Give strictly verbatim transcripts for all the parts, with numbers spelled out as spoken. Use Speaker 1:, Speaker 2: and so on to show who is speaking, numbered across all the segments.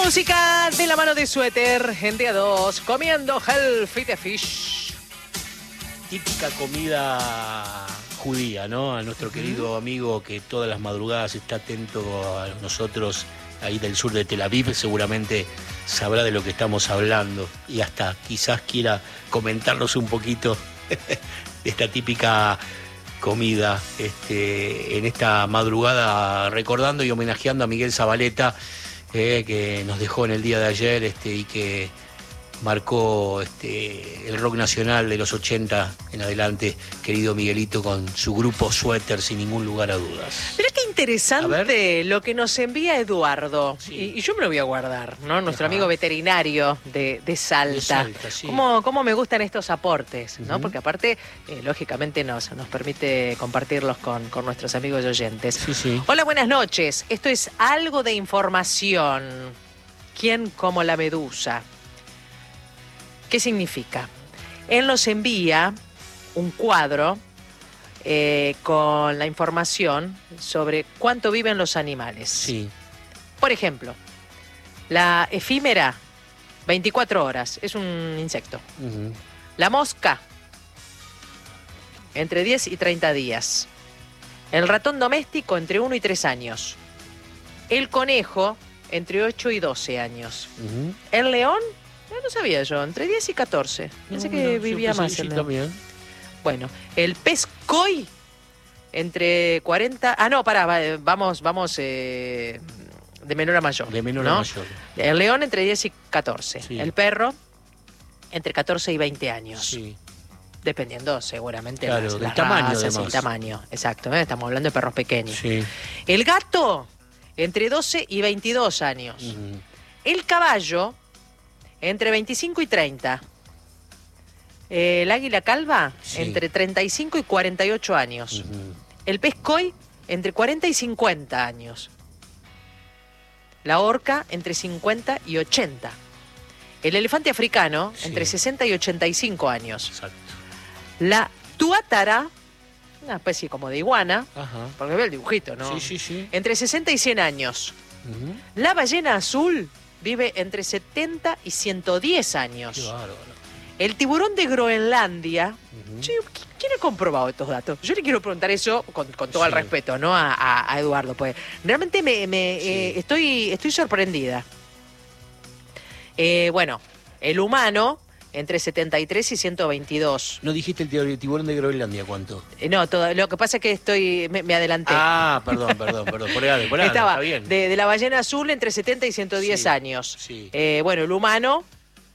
Speaker 1: Música de la mano de Suéter, en día dos, comiendo Healthy the Fish.
Speaker 2: Típica comida judía, ¿no? A nuestro querido amigo que todas las madrugadas está atento a nosotros ahí del sur de Tel Aviv, seguramente sabrá de lo que estamos hablando y hasta quizás quiera comentarnos un poquito de esta típica comida este, en esta madrugada, recordando y homenajeando a Miguel Zabaleta, eh, que nos dejó en el día de ayer este, y que marcó este, el rock nacional de los ochenta en adelante, querido Miguelito, con su grupo Suéter, sin ningún lugar a dudas.
Speaker 1: Mirá qué interesante lo que nos envía Eduardo, sí. y, y yo me lo voy a guardar, ¿no? Nuestro Ajá. amigo veterinario de, de Salta. De Salta sí. ¿Cómo, cómo me gustan estos aportes, ¿no? Uh-huh. Porque aparte, eh, lógicamente, nos, nos permite compartirlos con, con nuestros amigos y oyentes.
Speaker 2: Sí, sí.
Speaker 1: Hola, buenas noches. Esto es algo de información. ¿Quién como la medusa? ¿Qué significa? Él nos envía un cuadro eh, con la información sobre cuánto viven los animales.
Speaker 2: Sí.
Speaker 1: Por ejemplo, la efímera, veinticuatro horas, es un insecto. Uh-huh. La mosca, entre diez y treinta días. El ratón doméstico, entre uno y tres años. El conejo, entre ocho y doce años. Uh-huh. El león, no, no sabía yo, entre diez y catorce. Pensé no, que no, vivía más
Speaker 2: sí,
Speaker 1: el
Speaker 2: sí, también.
Speaker 1: Bueno, el pez koi, entre cuarenta... Ah, no, pará, vamos, vamos eh, de menor a mayor.
Speaker 2: De menor
Speaker 1: ¿no?
Speaker 2: a mayor.
Speaker 1: El león, entre diez y catorce.
Speaker 2: Sí.
Speaker 1: El perro, entre catorce y veinte años.
Speaker 2: Sí.
Speaker 1: Dependiendo, seguramente,
Speaker 2: claro,
Speaker 1: las,
Speaker 2: del
Speaker 1: las
Speaker 2: tamaño,
Speaker 1: razas,
Speaker 2: además.
Speaker 1: el tamaño. Exacto, ¿eh? Estamos hablando de perros pequeños.
Speaker 2: Sí.
Speaker 1: El gato, entre doce y veintidós años. Uh-huh. El caballo, entre veinticinco y treinta. Eh, el águila calva, sí. entre treinta y cinco y cuarenta y ocho años. Uh-huh. El pez koi, entre cuarenta y cincuenta años. La orca, entre cincuenta y ochenta. El elefante africano, sí. entre sesenta y ochenta y cinco años.
Speaker 2: Exacto.
Speaker 1: La tuátara, una especie como de iguana,
Speaker 2: Ajá.
Speaker 1: porque ve el dibujito, ¿no?
Speaker 2: Sí, sí, sí.
Speaker 1: Entre sesenta y cien años.
Speaker 2: Uh-huh.
Speaker 1: La ballena azul vive entre setenta y ciento diez años.
Speaker 2: Qué bárbaro.
Speaker 1: El tiburón de Groenlandia. Uh-huh. Che, ¿quién ha comprobado estos datos? Yo le quiero preguntar eso con, con todo sí. el respeto, ¿no? A, a, a Eduardo, pues realmente me, me sí. eh, estoy, estoy sorprendida. Eh, bueno, el humano, entre setenta y tres y ciento veintidós.
Speaker 2: ¿No dijiste el tiburón de Groenlandia cuánto?
Speaker 1: Eh, no, todo, lo que pasa es que estoy me, me adelanté.
Speaker 2: Ah, perdón, perdón, perdón. Por ahí, por ahí,
Speaker 1: Estaba
Speaker 2: está bien.
Speaker 1: De, de la ballena azul, entre setenta y ciento diez
Speaker 2: sí,
Speaker 1: años.
Speaker 2: Sí.
Speaker 1: Eh, bueno, el humano,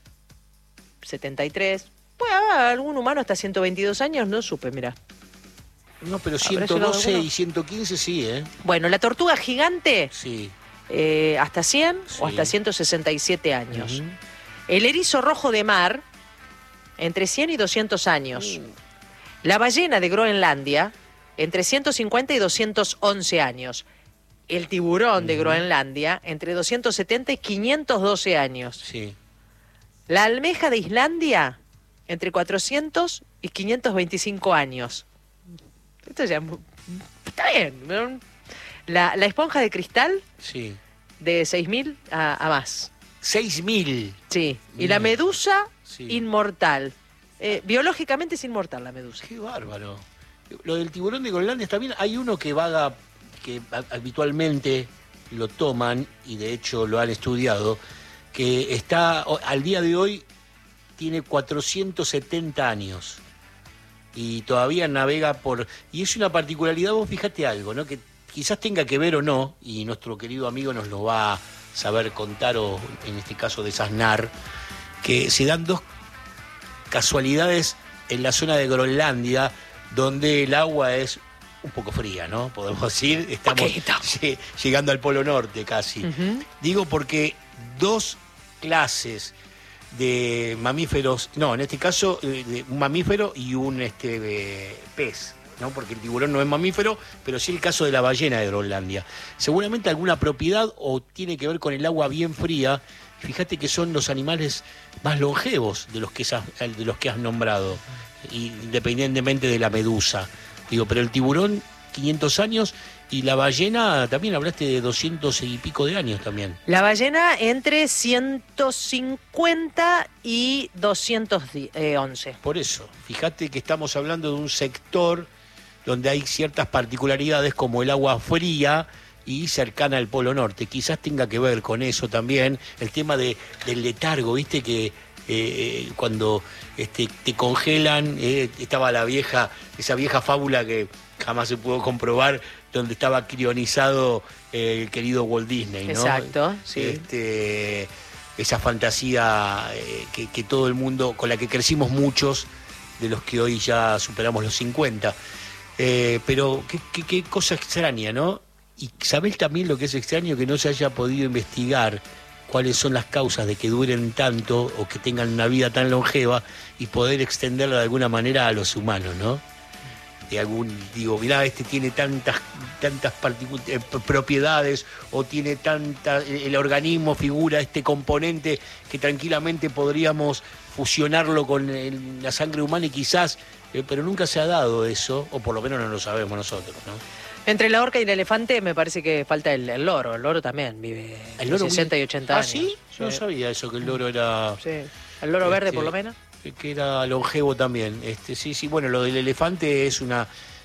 Speaker 1: setenta y tres. Pues algún humano hasta ciento veintidós años, no supe, mira.
Speaker 2: No, pero ciento doce y ciento quince sí, ¿eh?
Speaker 1: Bueno, la tortuga gigante,
Speaker 2: sí.
Speaker 1: eh, hasta cien sí. o hasta ciento sesenta y siete años. Uh-huh. El erizo rojo de mar, entre cien y doscientos años. Uh. La ballena de Groenlandia, entre ciento cincuenta y doscientos once años. El tiburón uh-huh. de Groenlandia, entre doscientos setenta y quinientos doce años.
Speaker 2: Sí.
Speaker 1: La almeja de Islandia, entre cuatrocientos y quinientos veinticinco años. Esto ya está bien. La, la esponja de cristal,
Speaker 2: sí.
Speaker 1: de seis mil a, a más.
Speaker 2: seis mil.
Speaker 1: Sí. Y la medusa, sí. inmortal. Eh, biológicamente es inmortal la medusa.
Speaker 2: Qué bárbaro. Lo del tiburón de Groenlandia también. Hay uno que vaga, que habitualmente lo toman, y de hecho lo han estudiado, que está, al día de hoy, tiene cuatrocientos setenta años. Y todavía navega por... Y es una particularidad, vos fíjate algo, ¿no? Que quizás tenga que ver o no, y nuestro querido amigo nos lo va a saber contar, o en este caso desasnar, que se dan dos casualidades en la zona de Groenlandia, donde el agua es un poco fría, ¿no? Podemos decir, estamos okay, llegando al Polo Norte casi. Uh-huh. Digo porque dos clases de mamíferos, no, en este caso de un mamífero y un este eh, pez, ¿no? Porque el tiburón no es mamífero, pero sí el caso de la ballena de Groenlandia. Seguramente alguna propiedad o tiene que ver con el agua bien fría. Fíjate que son los animales más longevos de los que has, de los que has nombrado, independientemente de la medusa. Digo, pero el tiburón, quinientos años, Y la ballena, también hablaste de doscientos y pico de años también.
Speaker 1: La ballena entre ciento cincuenta y doscientos once.
Speaker 2: Por eso, fíjate que estamos hablando de un sector donde hay ciertas particularidades como el agua fría y cercana al Polo Norte. Quizás tenga que ver con eso también, el tema de, del letargo, viste que eh, cuando este, te congelan, eh, estaba la vieja, esa vieja fábula que jamás se pudo comprobar, donde estaba crionizado eh, el querido Walt Disney, ¿no?
Speaker 1: Exacto, sí.
Speaker 2: Este, esa fantasía eh, que, que todo el mundo, con la que crecimos muchos de los que hoy ya superamos los cincuenta. Eh, pero qué, qué, qué cosa extraña, ¿no? Y ¿sabés también lo que es extraño? Que no se haya podido investigar cuáles son las causas de que duren tanto o que tengan una vida tan longeva y poder extenderla de alguna manera a los humanos, ¿no? De algún, digo, mirá, este tiene tantas tantas eh, propiedades o tiene tanta, el organismo figura este componente que tranquilamente podríamos fusionarlo con el, la sangre humana y quizás, eh, pero nunca se ha dado eso, o por lo menos no lo sabemos nosotros, ¿no?
Speaker 1: Entre la orca y el elefante me parece que falta el, el loro. El loro también vive
Speaker 2: ¿El loro
Speaker 1: sesenta y ochenta años.
Speaker 2: ¿Ah, sí? Yo no sabía eso, que el loro era...
Speaker 1: Sí, el loro verde
Speaker 2: este,
Speaker 1: por lo menos.
Speaker 2: Que era longevo también. Este, sí, sí, bueno, lo del elefante es una...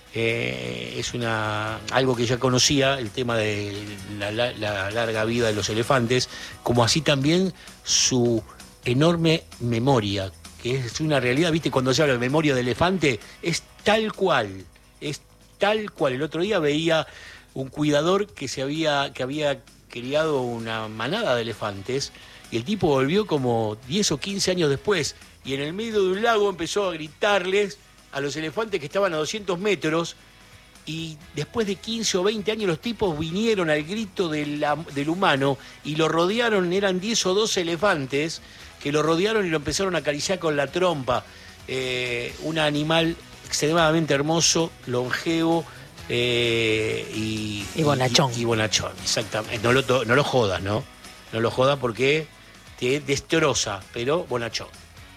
Speaker 2: Eh, es una algo que ya conocía, el tema de la, la, la larga vida de los elefantes, como así también su enorme memoria, que es una realidad, viste, cuando se habla de memoria de elefante, es tal cual, es tal cual. El otro día veía un cuidador que se había, que había criado una manada de elefantes, y el tipo volvió como diez o quince años después, y en el medio de un lago empezó a gritarles a los elefantes que estaban a doscientos metros, y después de quince o veinte años los tipos vinieron al grito de la, del humano y lo rodearon, eran diez o doce elefantes que lo rodearon y lo empezaron a acariciar con la trompa. Eh, un animal extremadamente hermoso, longevo eh, y,
Speaker 1: y bonachón.
Speaker 2: Y, y bonachón, exactamente. No lo, no lo jodas, ¿no? No lo jodas porque te destroza, pero bonachón.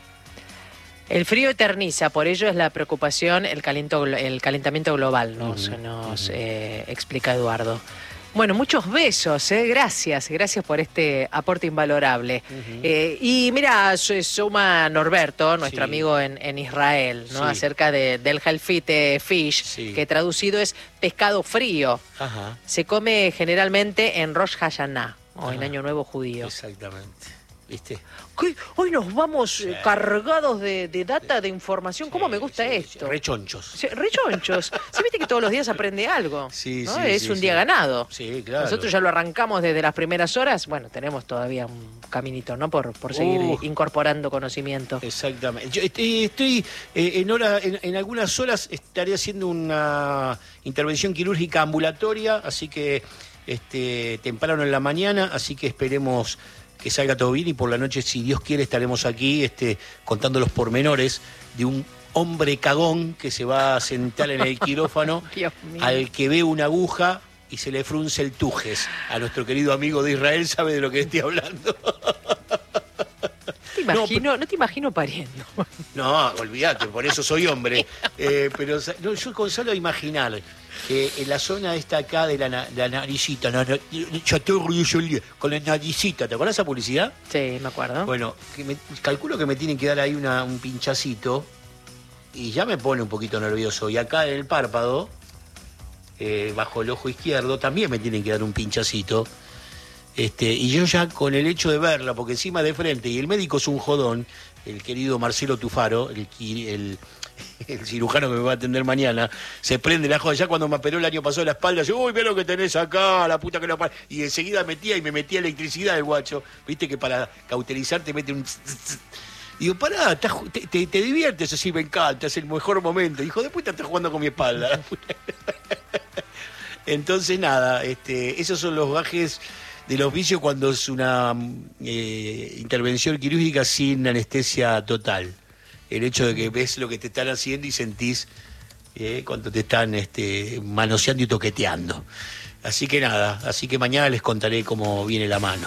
Speaker 1: El frío eterniza, por ello es la preocupación el, calento, el calentamiento global, nos, uh-huh, nos uh-huh. Eh, explica Eduardo. Bueno, muchos besos, ¿eh? gracias, gracias por este aporte invalorable. Uh-huh. eh, y mira, suma Norberto, nuestro sí. amigo en, en Israel, ¿no? Sí. Acerca de, del Halfite Fish, sí. que traducido es pescado frío. Ajá. Se come generalmente en Rosh Hashanah, o Ajá. en Año Nuevo Judío.
Speaker 2: Exactamente. ¿Viste?
Speaker 1: Hoy nos vamos sí. cargados de, de data, de información. ¿Cómo sí, me gusta
Speaker 2: sí,
Speaker 1: esto?
Speaker 2: Sí. Rechonchos.
Speaker 1: Sí, rechonchos. ¿Sí viste que todos los días aprende algo?
Speaker 2: Sí,
Speaker 1: ¿no?
Speaker 2: sí,
Speaker 1: Es
Speaker 2: sí,
Speaker 1: un
Speaker 2: sí.
Speaker 1: día ganado.
Speaker 2: Sí, claro.
Speaker 1: Nosotros ya lo arrancamos desde las primeras horas. Bueno, tenemos todavía un caminito, ¿no? Por, por seguir uh, incorporando conocimiento.
Speaker 2: Exactamente. Yo estoy, estoy eh, en, hora, en, en algunas horas estaré haciendo una intervención quirúrgica ambulatoria, así que este, temprano en la mañana, así que esperemos que salga todo bien y por la noche, si Dios quiere, estaremos aquí este, contando los pormenores de un hombre cagón que se va a sentar en el quirófano al que ve una aguja y se le frunce el tujes. A nuestro querido amigo de Israel sabe de lo que estoy hablando.
Speaker 1: Te imagino, no, no te imagino pariendo.
Speaker 2: No, olvídate, por eso soy hombre. Eh, pero no, yo con solo imaginar que en la zona esta acá de la, la naricita, la, la, con la naricita, ¿te acuerdas esa publicidad?
Speaker 1: Sí, me acuerdo.
Speaker 2: Bueno, que me, calculo que me tienen que dar ahí una, un pinchacito y ya me pone un poquito nervioso. Y acá en el párpado, eh, bajo el ojo izquierdo, también me tienen que dar un pinchacito. Este, y yo ya con el hecho de verla, porque encima de frente, y el médico es un jodón, el querido Marcelo Tufaro, el, el, el cirujano que me va a atender mañana, se prende la joda. Ya cuando me operó el año pasado la espalda, yo, uy, mira lo que tenés acá, la puta que lo... Y enseguida metía y me metía electricidad el guacho. Viste que para cauterizar te mete un... Digo, pará, te, te, te diviertes así, me encanta, es el mejor momento. Hijo de puta, estás jugando con mi espalda. Entonces, nada, este, esos son los gajes del oficio cuando es una eh, intervención quirúrgica sin anestesia total. El hecho de que ves lo que te están haciendo y sentís eh, cuando te están este, manoseando y toqueteando. Así que nada, así que mañana les contaré cómo viene la mano.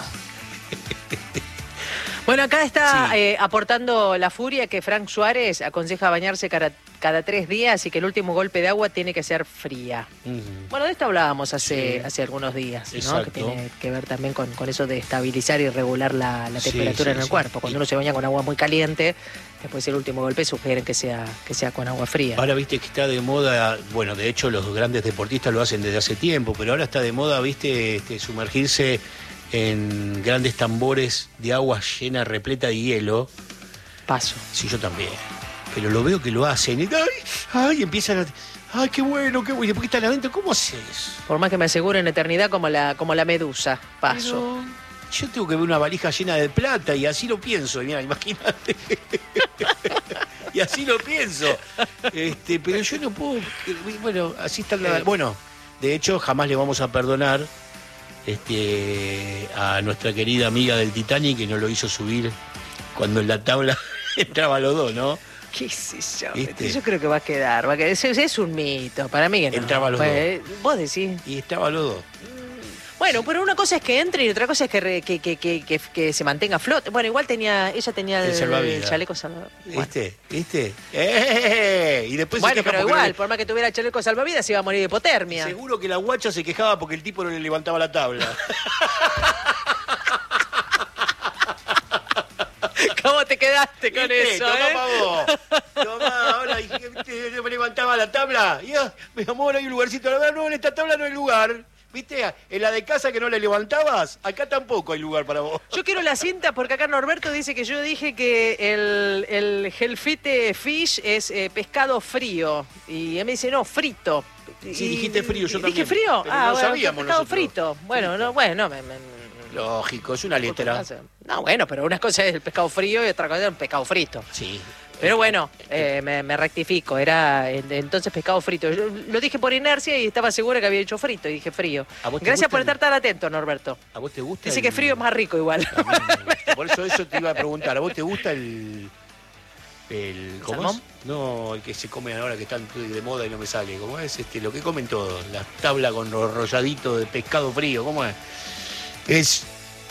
Speaker 1: Bueno, acá está sí. eh, aportando la furia que Frank Suárez aconseja bañarse cara, cada tres días y que el último golpe de agua tiene que ser fría.
Speaker 2: Uh-huh.
Speaker 1: Bueno, de esto hablábamos hace,
Speaker 2: Sí.
Speaker 1: hace algunos días, ¿no?
Speaker 2: Exacto.
Speaker 1: Que tiene que ver también con, con eso de estabilizar y regular la, la
Speaker 2: Sí,
Speaker 1: temperatura
Speaker 2: sí,
Speaker 1: en el
Speaker 2: sí.
Speaker 1: cuerpo. Cuando
Speaker 2: Y-
Speaker 1: uno se baña con agua muy caliente, después el último golpe sugieren que sea, que sea con agua fría.
Speaker 2: Ahora viste que está de moda, bueno, de hecho los grandes deportistas lo hacen desde hace tiempo, pero ahora está de moda, viste, este, sumergirse en grandes tambores de agua llena, repleta de hielo.
Speaker 1: Paso.
Speaker 2: Sí, yo también. Pero lo veo que lo hacen. Y, ay, ay, empiezan a... Ay, qué bueno, qué bueno. ¿Y después que están adentro? ¿Cómo haces?
Speaker 1: Por más que me aseguren eternidad como la, como la medusa. Paso.
Speaker 2: Pero yo tengo que ver una valija llena de plata y así lo pienso. Mira, imagínate. Y así lo pienso. Este, pero yo no puedo... Bueno, así está la... Bueno, de hecho, jamás le vamos a perdonar este, a nuestra querida amiga del Titanic que no lo hizo subir cuando en la tabla entraba los dos, ¿no?
Speaker 1: ¿Qué sé yo?
Speaker 2: ¿Viste?
Speaker 1: Yo creo que va a quedar. Va a quedar. Es, es un mito. Para mí que no.
Speaker 2: Entraba los
Speaker 1: Pues, vos decís.
Speaker 2: Y estaba los dos.
Speaker 1: Bueno, pero una cosa es que entre y otra cosa es que, re- que, que, que, que, que se mantenga a flote. Bueno, igual tenía, ella tenía
Speaker 2: El
Speaker 1: el,
Speaker 2: salvavidas.
Speaker 1: chaleco salvavidas. Bueno,
Speaker 2: ¿Viste? ¿Viste? ¡Eh! Y después se
Speaker 1: Bueno,
Speaker 2: queja
Speaker 1: pero
Speaker 2: porque
Speaker 1: igual,
Speaker 2: no le-
Speaker 1: por más que tuviera el chaleco salvavidas, se iba a morir de hipotermia.
Speaker 2: Seguro que la guacha se quejaba porque el tipo no le levantaba la tabla.
Speaker 1: ¿Cómo te quedaste con
Speaker 2: ¿Viste?
Speaker 1: eso,
Speaker 2: Tomá
Speaker 1: eh?
Speaker 2: pa' vos. Tomá, ahora dije que ¿viste? Yo me levantaba la tabla. Y ah, mi amor, hay un lugarcito. La verdad, no, en esta tabla no hay lugar. ¿Viste? En la de casa que no la levantabas, acá tampoco hay lugar para vos.
Speaker 1: Yo quiero la cinta porque acá Norberto dice que yo dije que el, el Hellfite Fish es eh, pescado frío. Y él me dice, no, frito.
Speaker 2: Sí,
Speaker 1: Y-
Speaker 2: dijiste frío, yo
Speaker 1: ¿Dije
Speaker 2: también.
Speaker 1: frío?
Speaker 2: Pero
Speaker 1: ah,
Speaker 2: no
Speaker 1: bueno,
Speaker 2: sabíamos
Speaker 1: pescado
Speaker 2: nosotros.
Speaker 1: frito. Bueno, no, bueno, no, me, me-
Speaker 2: Lógico, es una letra.
Speaker 1: No, bueno, pero una cosa es el pescado frío y otra cosa es el pescado frito.
Speaker 2: Sí.
Speaker 1: Pero bueno, eh, me, me rectifico, era eh, entonces pescado frito. Yo lo dije por inercia y estaba segura que había dicho frito y dije frío.
Speaker 2: ¿A vos te
Speaker 1: Gracias
Speaker 2: gusta
Speaker 1: por
Speaker 2: el-
Speaker 1: estar tan atento, Norberto.
Speaker 2: ¿A vos te gusta?
Speaker 1: Dice
Speaker 2: el-
Speaker 1: que frío es más rico igual.
Speaker 2: A mí no me gusta. Por eso eso te iba a preguntar. ¿A vos te gusta el... el ¿Cómo
Speaker 1: salmón?
Speaker 2: es? No, el que se come ahora que están de moda y no me sale. ¿Cómo es? Este, lo que comen todos. La tabla con los rolladitos de pescado frío. ¿Cómo es? Es